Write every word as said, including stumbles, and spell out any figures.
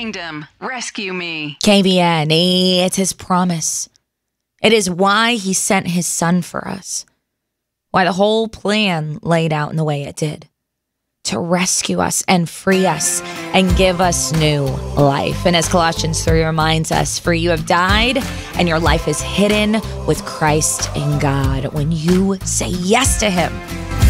kingdom. Rescue me. K B N, it's his promise. It is why he sent his son for us. Why the whole plan laid out in the way it did. To rescue us and free us and give us new life. And as Colossians three reminds us, for you have died and your life is hidden with Christ in God. When you say yes to him,